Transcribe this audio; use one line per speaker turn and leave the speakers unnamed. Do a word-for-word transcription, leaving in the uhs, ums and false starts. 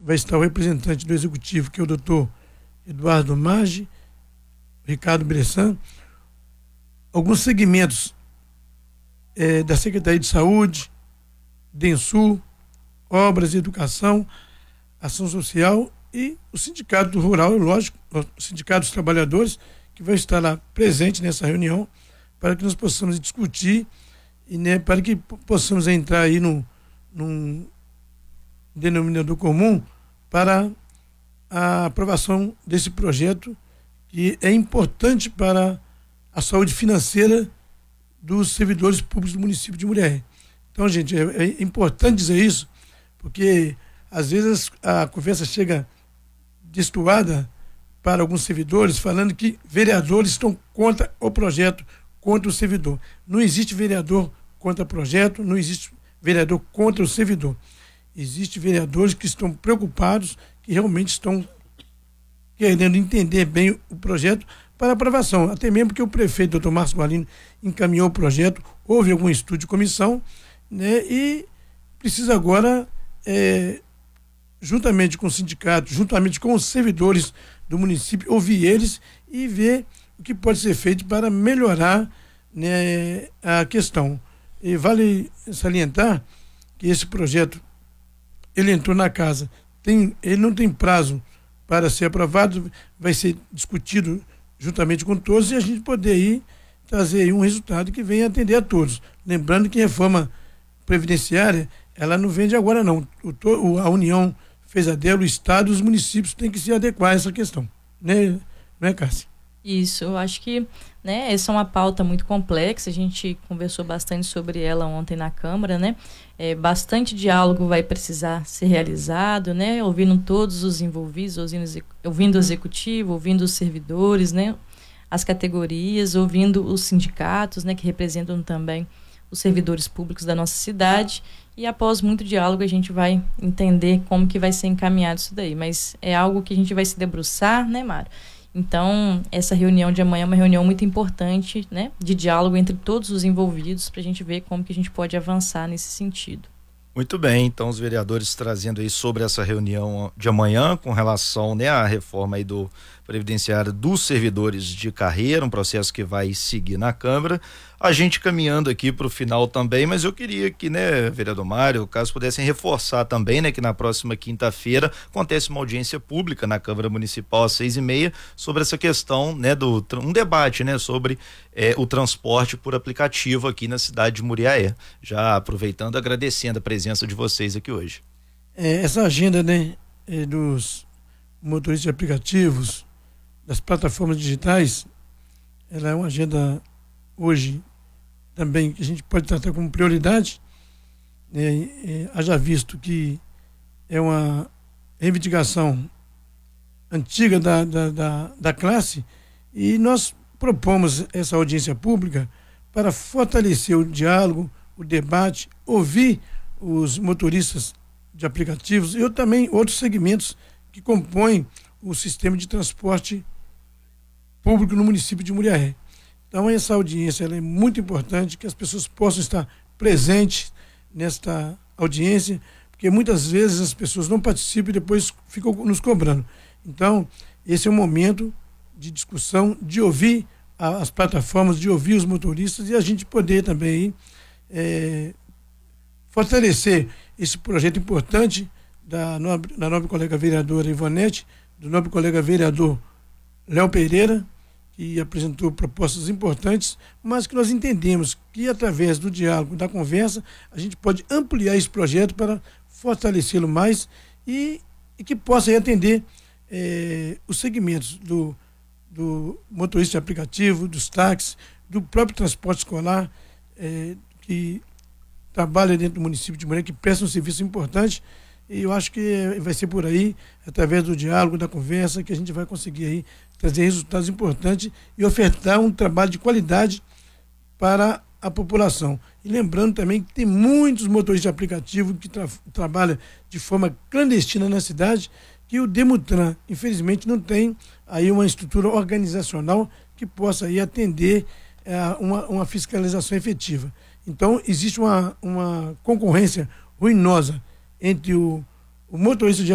vai estar o representante do Executivo, que é o doutor Eduardo Maggi, Ricardo Bressan, alguns segmentos é, da Secretaria de Saúde, DENSUL, Obras e Educação, Ação Social e o Sindicato Rural, lógico, o Sindicato dos Trabalhadores, que vai estar lá presente nessa reunião, para que nós possamos discutir e né, para que possamos entrar aí no, num denominador comum para a aprovação desse projeto, que é importante para a saúde financeira dos servidores públicos do município de Muriaé. Então, gente, é, é importante dizer isso, porque às vezes a conversa chega destoada para alguns servidores, falando que vereadores estão contra o projeto, contra o servidor. Não existe vereador contra o projeto, não existe vereador contra o servidor. Existem vereadores que estão preocupados, que realmente estão querendo entender bem o projeto para aprovação. Até mesmo porque o prefeito, doutor Márcio Guarino, encaminhou o projeto, houve algum estudo de comissão, né, e precisa agora, é, juntamente com o sindicato, juntamente com os servidores do município, ouvir eles e ver o que pode ser feito para melhorar, né, a questão. E vale salientar que esse projeto, ele entrou na casa, tem, ele não tem prazo para ser aprovado, vai ser discutido juntamente com todos e a gente poder aí trazer aí um resultado que venha atender a todos. Lembrando que a reforma previdenciária, ela não vem de agora não. O, a União fez a dela, o Estado e os municípios têm que se adequar a essa questão. Né, né, Cássia?
Isso, eu acho que, né, essa é uma pauta muito complexa, a gente conversou bastante sobre ela ontem na Câmara, né, é, bastante diálogo vai precisar ser realizado, né, ouvindo todos os envolvidos, ouvindo, ouvindo o executivo, ouvindo os servidores, né, as categorias, ouvindo os sindicatos, né, que representam também os servidores públicos da nossa cidade, e após muito diálogo a gente vai entender como que vai ser encaminhado isso daí, mas é algo que a gente vai se debruçar, né, Mário? Então, essa reunião de amanhã é uma reunião muito importante, né, de diálogo entre todos os envolvidos, para a gente ver como que a gente pode avançar nesse sentido.
Muito bem, então os vereadores trazendo aí sobre essa reunião de amanhã com relação, né, à reforma aí do previdenciário dos servidores de carreira, um processo que vai seguir na Câmara. A gente caminhando aqui para o final também, mas eu queria que, né, vereador Mário, caso pudessem reforçar também, né, que na próxima quinta-feira acontece uma audiência pública na Câmara Municipal às seis e meia sobre essa questão, né, do um debate, né, sobre eh, o transporte por aplicativo aqui na cidade de Muriaé. Já aproveitando, agradecendo a presença de vocês aqui hoje.
É, essa agenda, né, é, dos motoristas de aplicativos, das plataformas digitais, ela é uma agenda hoje também que a gente pode tratar como prioridade, né, é, haja visto que é uma reivindicação antiga da, da, da, da classe, e nós propomos essa audiência pública para fortalecer o diálogo, o debate, ouvir os motoristas de aplicativos e também outros segmentos que compõem o sistema de transporte público no município de Muriaé. Então essa audiência ela é muito importante, que as pessoas possam estar presentes nesta audiência, porque muitas vezes as pessoas não participam e depois ficam nos cobrando. Então esse é o momento de discussão, de ouvir a, as plataformas, de ouvir os motoristas e a gente poder também é, fortalecer esse projeto importante da nobre, da nobre colega vereadora Ivonete, do nobre colega vereador Léo Pereira, que apresentou propostas importantes, mas que nós entendemos que através do diálogo, da conversa, a gente pode ampliar esse projeto para fortalecê-lo mais e, e que possa atender eh, os segmentos do, do motorista de aplicativo, dos táxis, do próprio transporte escolar, eh, que trabalha dentro do município de Muriaé, que presta um serviço importante. E eu acho que vai ser por aí, através do diálogo, da conversa, que a gente vai conseguir aí trazer resultados importantes e ofertar um trabalho de qualidade para a população. E lembrando também que tem muitos motoristas de aplicativo que tra trabalham de forma clandestina na cidade, que o Demutran, infelizmente, não tem aí uma estrutura organizacional que possa aí atender uh, uma, uma fiscalização efetiva. Então, existe uma, uma concorrência ruinosa entre o, o motorista de